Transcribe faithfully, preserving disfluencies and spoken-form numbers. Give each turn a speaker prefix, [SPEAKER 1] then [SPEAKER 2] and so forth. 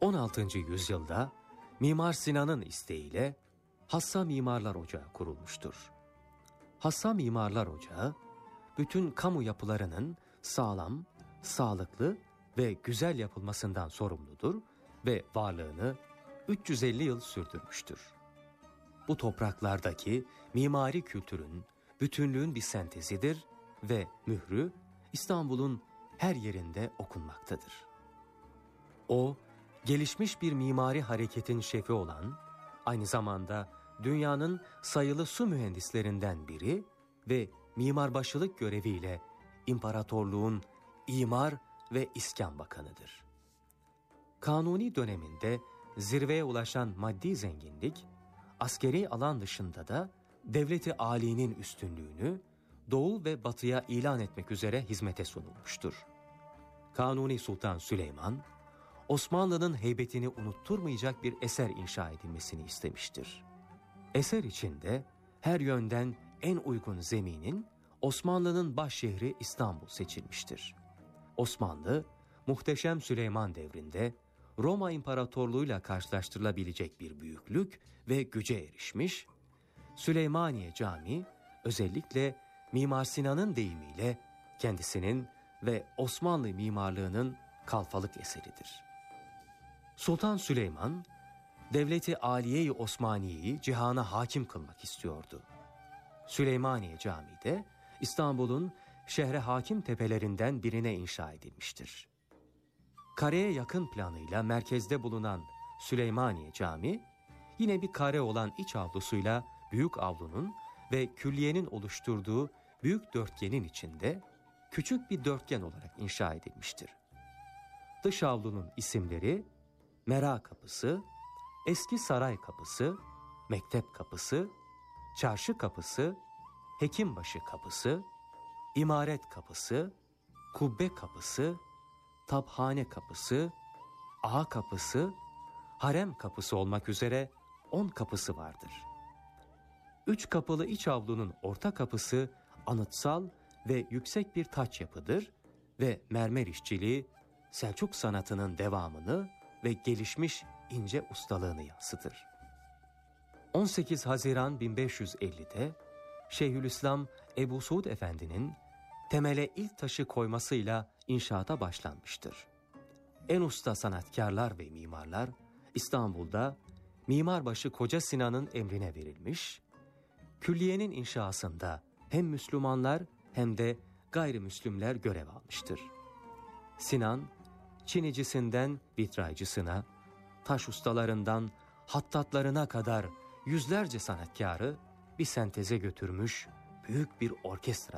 [SPEAKER 1] on altıncı yüzyılda Mimar Sinan'ın isteğiyle Hassa Mimarlar Ocağı kurulmuştur. Hassa Mimarlar Ocağı, bütün kamu yapılarının sağlam, sağlıklı ve güzel yapılmasından sorumludur ve varlığını üç yüz elli yıl sürdürmüştür. Bu topraklardaki mimari kültürün, bütünlüğün bir sentezidir ve mührü İstanbul'un her yerinde okunmaktadır. O, gelişmiş bir mimari hareketin şefi olan, aynı zamanda dünyanın sayılı su mühendislerinden biri ve mimarbaşılık göreviyle imparatorluğun imar ve iskan bakanıdır. Kanuni döneminde zirveye ulaşan maddi zenginlik, askeri alan dışında da devleti âlinin üstünlüğünü doğu ve batıya ilan etmek üzere hizmete sunulmuştur. Kanuni Sultan Süleyman, Osmanlı'nın heybetini unutturmayacak bir eser inşa edilmesini istemiştir. Eser içinde her yönden en uygun zeminin Osmanlı'nın başşehri İstanbul seçilmiştir. Osmanlı, Muhteşem Süleyman devrinde Roma İmparatorluğu'yla karşılaştırılabilecek bir büyüklük ve güce erişmiş, Süleymaniye Camii özellikle Mimar Sinan'ın deyimiyle kendisinin ve Osmanlı mimarlığının kalfalık eseridir. Sultan Süleyman, Devleti Aliye-i Osmaniye'yi cihana hakim kılmak istiyordu. Süleymaniye Camii de İstanbul'un şehre hakim tepelerinden birine inşa edilmiştir. Kareye yakın planıyla merkezde bulunan Süleymaniye Camii, yine bir kare olan iç avlusuyla büyük avlunun ve külliyenin oluşturduğu büyük dörtgenin içinde küçük bir dörtgen olarak inşa edilmiştir. Dış avlunun isimleri Mera Kapısı, Eski Saray Kapısı, Mektep Kapısı, Çarşı Kapısı, Hekimbaşı Kapısı, İmaret Kapısı, Kubbe Kapısı, Taphane Kapısı, Ağa Kapısı, Harem Kapısı olmak üzere on kapısı vardır. Üç kapılı iç avlunun orta kapısı anıtsal ve yüksek bir taç yapıdır ve mermer işçiliği Selçuk sanatının devamını ve gelişmiş ince ustalığını yansıtır. on sekiz Haziran bin beş yüz ellide Şeyhülislam Ebu Suud Efendi'nin temele ilk taşı koymasıyla inşaata başlanmıştır. En usta sanatkarlar ve mimarlar İstanbul'da Mimarbaşı Koca Sinan'ın emrine verilmiş, külliyenin inşasında hem Müslümanlar hem de gayrimüslimler görev almıştır. Sinan, çinicisinden vitraycısına, taş ustalarından hattatlarına kadar yüzlerce sanatkarı bir senteze götürmüş, büyük bir orkestra